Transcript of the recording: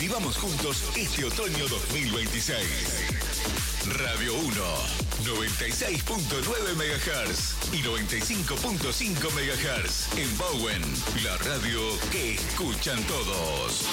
Vivamos juntos este otoño 2026. Radio 1, 96.9 MHz y 95.5 MHz. En Bowen, la radio que escuchan todos.